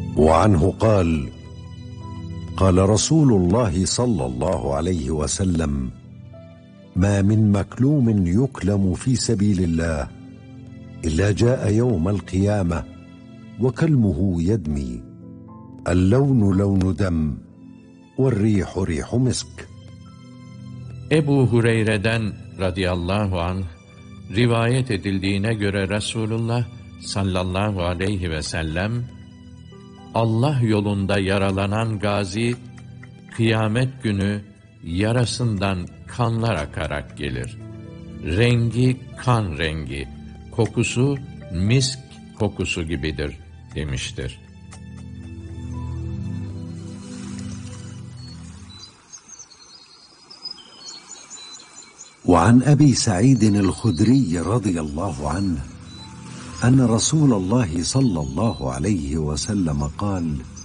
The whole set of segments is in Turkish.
وعنه قال: قال رسول الله صلى الله عليه وسلم: ما من مكلوم يكلم في سبيل الله إلا جاء يوم القيامة وكلمه يدمي، اللون لون دم والريح ريح مسك. Ebu Hureyre'den radıyallahu anh rivayet edildiğine göre Resulullah sallallahu aleyhi ve sellem, Allah yolunda yaralanan gazi, kıyamet günü yarasından kanlar akarak gelir. Rengi kan rengi, kokusu misk kokusu gibidir demiştir. وعن أبي سعيد الخدري رضي الله عنه أن رسول الله صلى الله عليه وسلم قال: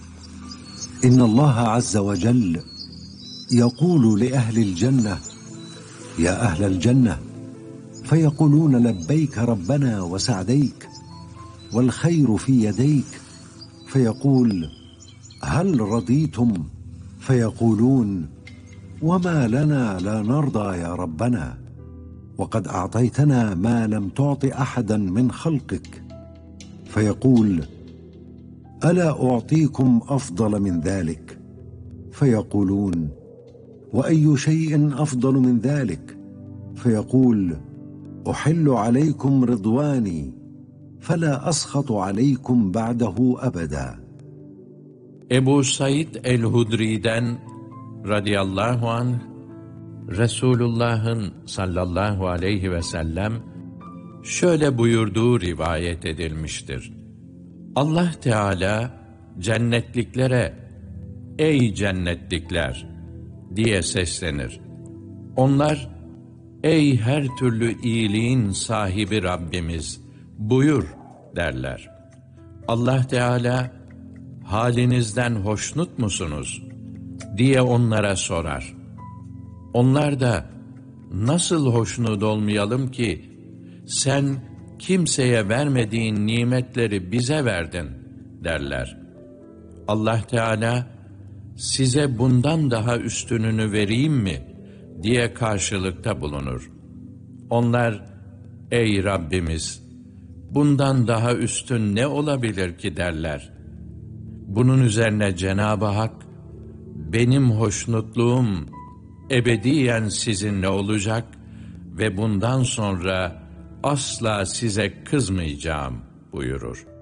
إن الله عز وجل يقول لأهل الجنة: يا أهل الجنة، فيقولون: لبيك ربنا وسعديك والخير في يديك، فيقول: هل رضيتم؟ فيقولون: وما لنا لا نرضى يا ربنا، وقد أعطيتنا ما لم تعط أحدا من خلقك. فيقول: ألا أعطيكم أفضل من ذلك؟ فيقولون: وأي شيء أفضل من ذلك؟ فيقول: أحل عليكم رضواني فلا أسخط عليكم بعده أبدا. Ebu Said el-Hudri'den radıyallahu anh, Resulullah'ın sallallahu aleyhi ve sellem şöyle buyurduğu rivayet edilmiştir. Allah Teala cennetliklere "Ey cennetlikler!" diye seslenir. Onlar, "Ey her türlü iyiliğin sahibi Rabbimiz, buyur!" derler. Allah Teala, "Halinizden hoşnut musunuz?" diye onlara sorar. Onlar da, "Nasıl hoşnut olmayalım ki? Sen kimseye vermediğin nimetleri bize verdin," derler. Allah Teala, "Size bundan daha üstününü vereyim mi?" diye karşılıkta bulunur. Onlar, "Ey Rabbimiz, bundan daha üstün ne olabilir ki?" derler. Bunun üzerine Cenab-ı Hak, "Benim hoşnutluğum ebediyen sizinle olacak ve bundan sonra asla size kızmayacağım," buyurur.